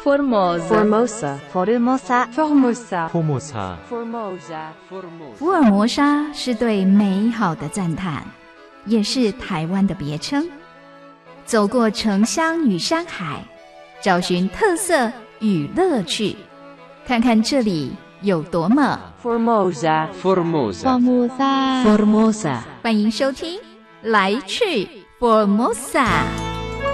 Formosa. Formosa. 福尔摩沙是对美好的赞叹，也是台湾的别称。走过城乡与山海，找寻特色与乐趣，看看这里有多么 Formosa. Formosa. 欢迎收听来去 Formosa。